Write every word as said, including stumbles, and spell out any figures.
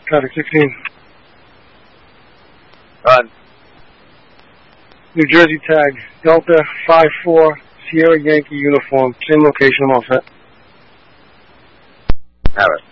traffic sixteen. Run. New Jersey tag, Delta five four, Sierra Yankee uniform. Same location, I'm all set. Have it.